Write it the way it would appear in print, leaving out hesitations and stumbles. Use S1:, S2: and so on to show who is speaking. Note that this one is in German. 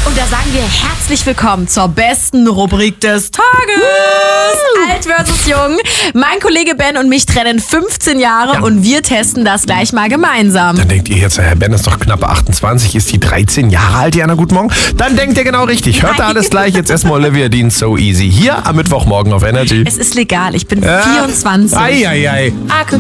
S1: Und da sagen wir herzlich willkommen zur besten Rubrik des Tages. Alt versus Jung. Mein Kollege Ben und mich trennen 15 Jahre und wir testen das gleich mal gemeinsam.
S2: Dann denkt ihr jetzt, Herr Ben ist doch knapp 28, ist die 13 Jahre alt, Jana, guten Morgen? Dann denkt ihr genau richtig. Hört ihr alles gleich. Jetzt erstmal Olivia Dean, So Easy. Hier am Mittwochmorgen auf Energy.
S1: Es ist legal, ich bin 24.
S2: Eieiei.